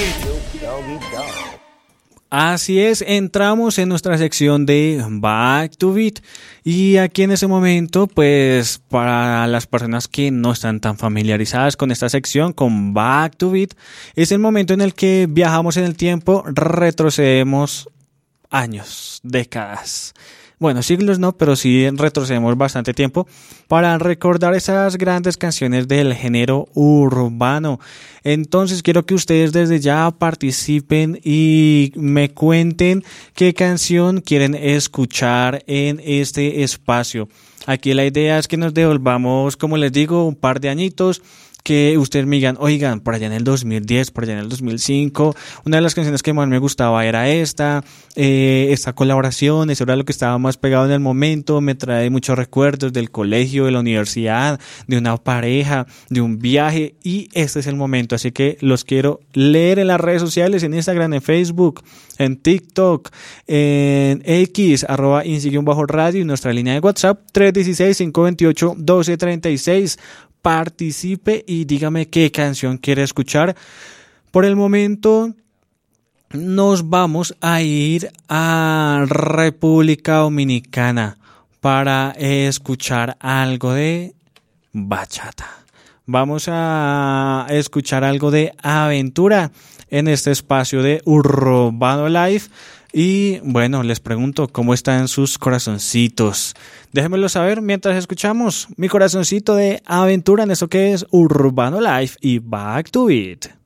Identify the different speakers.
Speaker 1: Así es, entramos en nuestra sección de Back to Beat y aquí en ese momento, pues para las personas que no están tan familiarizadas con esta sección, con Back to Beat, es el momento en el que viajamos en el tiempo, retrocedemos años, décadas. Bueno, siglos no, pero sí retrocedemos bastante tiempo para recordar esas grandes canciones del género urbano. Entonces quiero que ustedes desde ya participen y me cuenten qué canción quieren escuchar en este espacio. Aquí la idea es que nos devolvamos, como les digo, un par de añitos, que ustedes me digan, oigan, por allá en el 2010, por allá en el 2005, una de las canciones que más me gustaba era esta colaboración, eso era lo que estaba más pegado en el momento, me trae muchos recuerdos del colegio, de la universidad, de una pareja, de un viaje, y este es el momento, así que los quiero leer en las redes sociales, en Instagram, en Facebook, en TikTok, en X, @INSI_radio, y nuestra línea de WhatsApp, 316-528-1236. Participe y dígame qué canción quiere escuchar. Por el momento nos vamos a ir a República Dominicana para escuchar algo de bachata. Vamos a escuchar algo de aventura en este espacio de Urbano Live. Y bueno, les pregunto, ¿cómo están sus corazoncitos? Déjenmelo saber mientras escuchamos mi corazoncito de aventura en eso que es Urbano Live y Back to It.